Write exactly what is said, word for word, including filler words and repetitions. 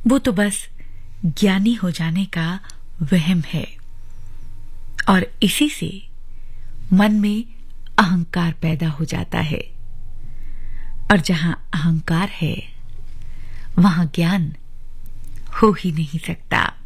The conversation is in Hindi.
वो तो बस ज्ञानी हो जाने का वहम है, और इसी से मन में अहंकार पैदा हो जाता है, और जहां अहंकार है वहां ज्ञान हो ही नहीं सकता।